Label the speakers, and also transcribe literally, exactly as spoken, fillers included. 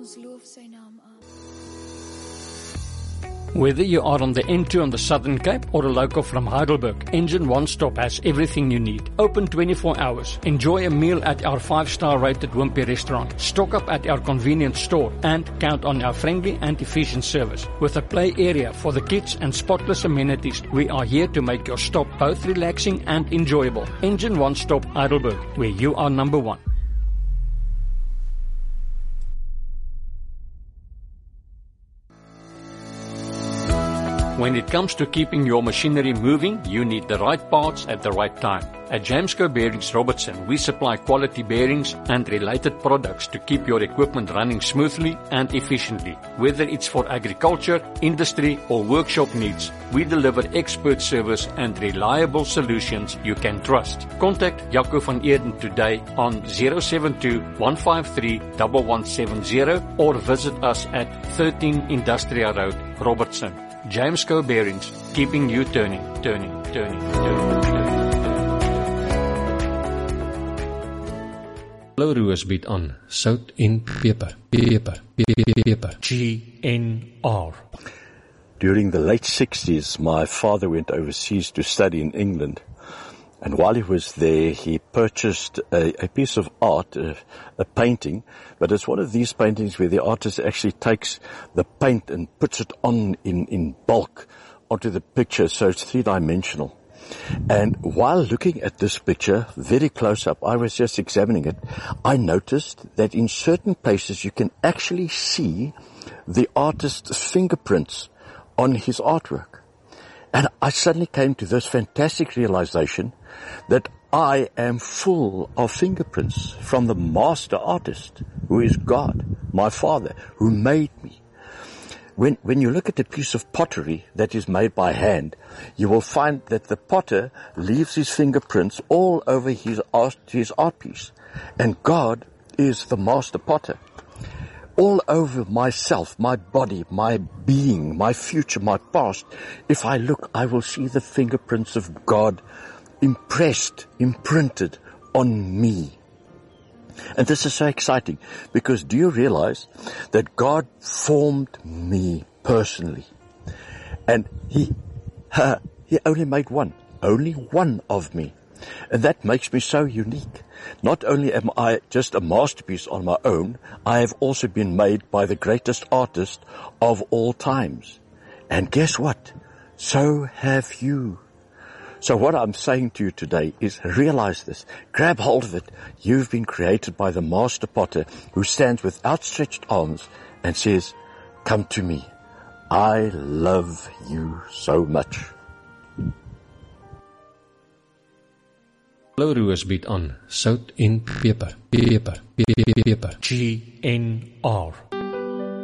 Speaker 1: Ons loof sy naam aan.
Speaker 2: Whether you are on the N two on the Southern Cape or a local from Heidelberg, Engine One Stop has everything you need. Open twenty-four hours. Enjoy a meal at our five-star rated Wimpy restaurant. Stock up at our convenience store and count on our friendly and efficient service. With a play area for the kids and spotless amenities, we are here to make your stop both relaxing and enjoyable. Engine One Stop Heidelberg, where you are number one. When it comes to keeping your machinery moving, you need the right parts at the right time. At Jamesco Bearings Robertson, we supply quality bearings and related products to keep your equipment running smoothly and efficiently. Whether it's for agriculture, industry, or workshop needs, we deliver expert service and reliable solutions you can trust. Contact Jaco van Eerden today on zero seven two, one five three, one one seven zero or visit us at thirteen Industrial Road, Robertson. Jamesco Bearings, keeping you turning, turning, turning, turning.
Speaker 3: Hallo Roos bied aan sout en peper, peper, peper.
Speaker 2: G N R.
Speaker 4: During the late sixties, my father went overseas to study in England. And while he was there, he purchased a, a piece of art, a, a painting, but it's one of these paintings where the artist actually takes the paint and puts it on in, in bulk onto the picture, so it's three-dimensional. And while looking at this picture, very close up, I was just examining it, I noticed that in certain places you can actually see the artist's fingerprints on his artwork. And I suddenly came to this fantastic realization that I am full of fingerprints from the master artist, who is God, my Father, who made me. When, when you look at a piece of pottery that is made by hand, you will find that the potter leaves his fingerprints all over his art, his art piece. And God is the master potter. All over myself, my body, my being, my future, my past, if I look, I will see the fingerprints of God impressed, imprinted on me. And this is so exciting, because do you realize that God formed me personally? And He, uh, He only made one, only one of me. And that makes me so unique. Not only am I just a masterpiece on my own, I have also been made by the greatest artist of all times. And guess what? So have you. So what I'm saying to you today is realize this. Grab hold of it. You've been created by the master potter who stands with outstretched arms and says, "Come to me. I love you so much."
Speaker 3: Hallo Roos bied aan sout en peper, peper, peper.
Speaker 2: G N R.